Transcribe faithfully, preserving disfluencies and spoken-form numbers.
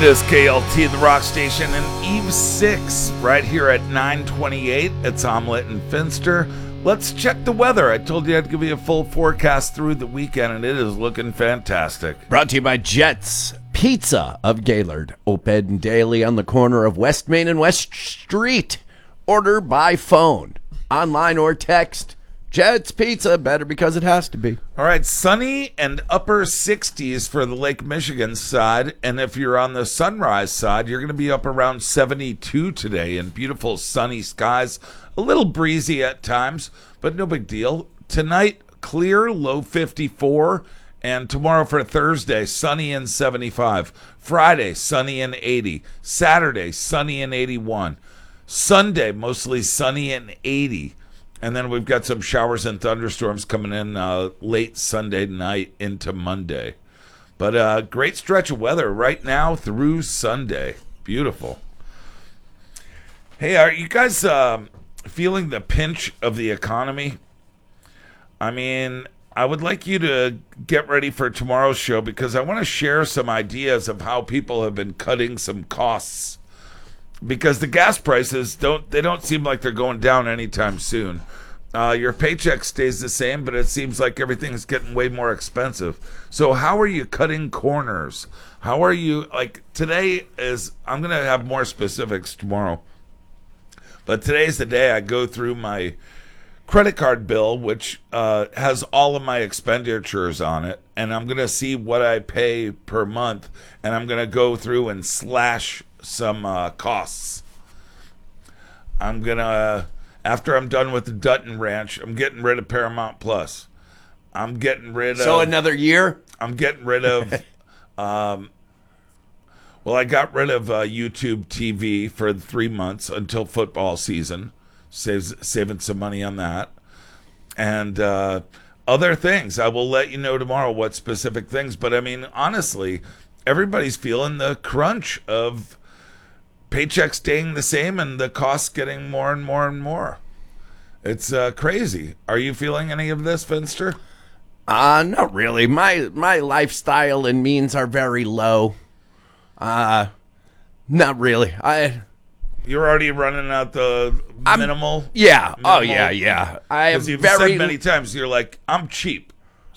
It is K L T, the rock station, and Eve six, right here at nine twenty-eight. It's Omelette and Finster. Let's check the weather. I told you I'd give you a full forecast through the weekend, and it is looking fantastic. Brought to you by Jets Pizza of Gaylord. Open daily on the corner of West Main and West Street. Order by phone, online, or text. Jets Pizza, better because it has to be. All right, sunny and upper sixties for the Lake Michigan side. And if you're on the Sunrise side, you're going to be up around seventy-two today in beautiful sunny skies. A little breezy at times, but no big deal. Tonight, clear, low fifty-four. And tomorrow for Thursday, sunny and seventy-five. Friday, sunny and eighty. Saturday, sunny and eighty-one. Sunday, mostly sunny and eighty. And then we've got some showers and thunderstorms coming in uh, late Sunday night into Monday. But uh, great stretch of weather right now through Sunday. Beautiful. Hey, are you guys um, feeling the pinch of the economy? I mean, I would like you to get ready for tomorrow's show because I want to share some ideas of how people have been cutting some costs. Because the gas prices don't they don't seem like they're going down anytime soon. Uh, your paycheck stays the same, but it seems like everything's getting way more expensive. So how are you cutting corners? How are you, like, today is, I'm going to have more specifics tomorrow. But today's the day I go through my credit card bill, which uh, has all of my expenditures on it, and I'm going to see what I pay per month, and I'm going to go through and slash some uh, costs. I'm going to, after I'm done with the Dutton Ranch, I'm getting rid of Paramount Plus. I'm getting rid of... So another year? I'm getting rid of... um, well, I got rid of uh, YouTube T V for three months until football season. Saves, saving some money on that. And uh, other things. I will let you know tomorrow what specific things. But, I mean, honestly, everybody's feeling the crunch of paychecks staying the same and the costs getting more and more and more. It's uh, crazy. Are you feeling any of this, Finster? Uh, not really. My my lifestyle and means are very low. Uh, not really. I... You're already running out the minimal? I'm, yeah. Minimal, oh, yeah, yeah. I am Because you've very... said many times, you're like, I'm cheap.